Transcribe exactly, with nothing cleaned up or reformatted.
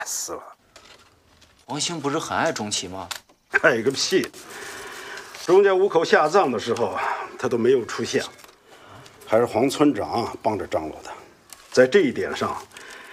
死了。 王兴不是很爱钟琪吗？ 爱个屁！钟家五口下葬的时候，他都没有出现，还是黄村长帮着张罗的。在这一点上，